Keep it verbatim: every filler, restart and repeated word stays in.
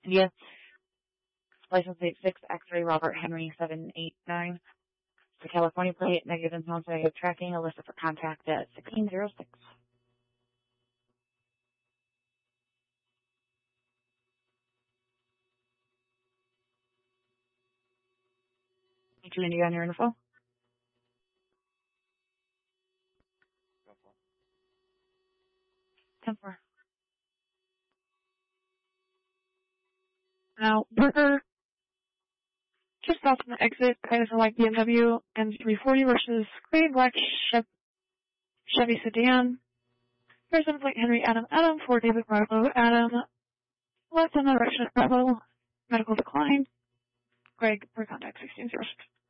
India. License plate six X-ray Robert Henry seven eight nine. The California plate, negative impound, negative tracking, a list for contact at sixteen oh six. Need you India on your info. ten four. Now, Burger, just off the exit, kind of like B M W M three forty versus gray black Chev- Chevy sedan. Person plate Henry Adam Adam for David Bravo Adam. Left in the direction of Bravo. Medical decline. Greg, for contact sixteen oh six.